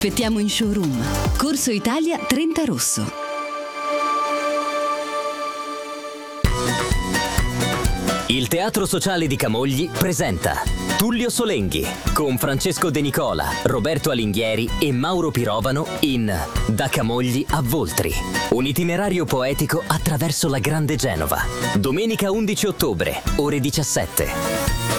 Aspettiamo in showroom. Corso Italia 30 Rosso. Il Teatro Sociale di Camogli presenta Tullio Solenghi con Francesco De Nicola, Roberto Alighieri e Mauro Pirovano in Da Camogli a Voltri. Un itinerario poetico attraverso la Grande Genova. Domenica 11 ottobre, ore 17.